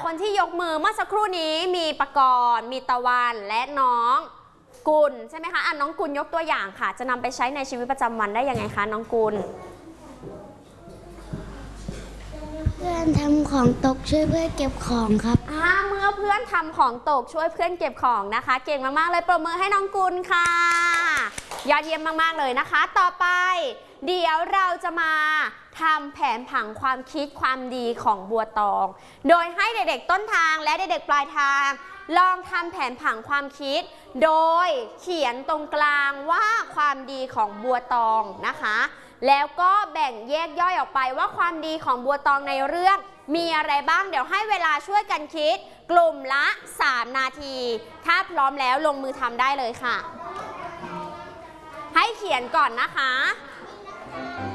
คนที่ยกมือเมื่อสักครู่นี้มีปกรณ์มีตะวันและน้องกุลใช่ไหมคะน้องกุลยกตัวอย่างค่ะจะนำไปใช้ในชีวิตประจำวันได้ยังไงคะน้องกุลเพื่อนทำของตกช่วยเพื่อนเก็บของครับเมื่อเพื่อนทำของตกช่วยเพื่อนเก็บของนะคะเก่งมากๆเลยปรบมือให้น้องกุลค่ะยอดเยี่ยมมากๆเลยนะคะต่อไปเดี๋ยวเราจะมาทำแผนผังความคิดความดีของบัวตองโดยให้เด็กๆต้นทางและเด็กๆปลายทางลองทำแผนผังความคิดโดยเขียนตรงกลางว่าความดีของบัวตองนะคะแล้วก็แบ่งแยกย่อยออกไปว่าความดีของบัวตองในเรื่องมีอะไรบ้างเดี๋ยวให้เวลาช่วยกันคิดกลุ่มละ3 นาทีถ้าพร้อมแล้วลงมือทำได้เลยค่ะให้เขียนก่อนนะคะ